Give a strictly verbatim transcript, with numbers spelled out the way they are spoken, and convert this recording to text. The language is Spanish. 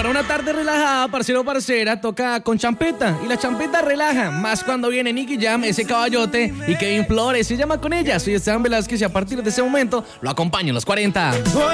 para una tarde relajada, parcero o parcera, toca con champeta. Y la champeta relaja, más cuando viene Nicky Jam, ese caballote, y Kevin Flores se llama con ella. Soy Esteban Velázquez y a partir de ese momento lo acompaño en los cuarenta.